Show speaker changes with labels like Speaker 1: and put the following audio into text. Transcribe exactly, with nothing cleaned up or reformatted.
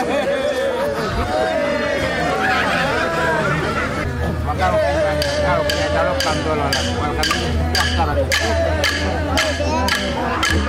Speaker 1: Maka kalau punya calon kan dulu lah. Kalau kami daftar